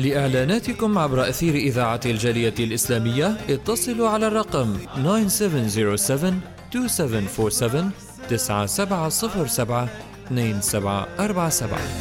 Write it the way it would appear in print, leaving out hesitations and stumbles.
لإعلاناتكم عبر أثير إذاعة الجالية الإسلامية اتصلوا على الرقم 9707 2747 9707 2747.